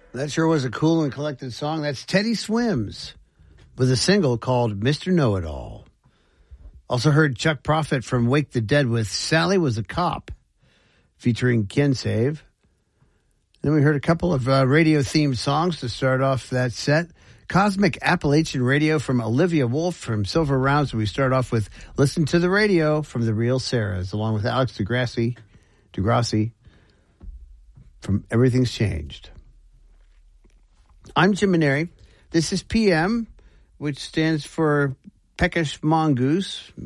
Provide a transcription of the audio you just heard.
That sure was a cool and collected song. That's Teddy Swims with a single called Mr. Know-It-All. Also heard Chuck Prophet from Wake the Dead with Sally Was a Cop, featuring Ken Save. Then we heard a couple of radio-themed songs to start off that set. Cosmic Appalachian Radio from Olivia Wolf from Silver Rounds. We start off with Listen to the Radio from The Real Sarahs, along with Alex Degrassi from Everything's Changed. I'm Jim Maneri. This is PM, which stands for Peckish Mongoose.